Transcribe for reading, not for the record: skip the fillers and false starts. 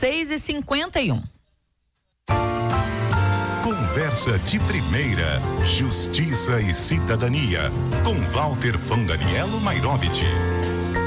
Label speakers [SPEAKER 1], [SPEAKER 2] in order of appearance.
[SPEAKER 1] 6h51.
[SPEAKER 2] Conversa de primeira, Justiça e Cidadania, com Walter Fanganiello Mairovich.